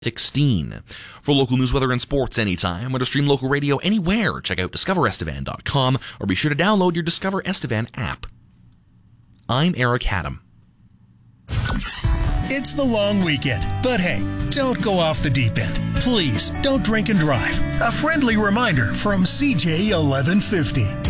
16. For local news, weather, and sports anytime, or to stream local radio anywhere, check out discoverestevan.com or be sure to download your Discover Estevan app. I'm Eric Haddam. It's the long weekend, but hey, don't go off the deep end. Please, don't drink and drive. A friendly reminder from CJ 1150.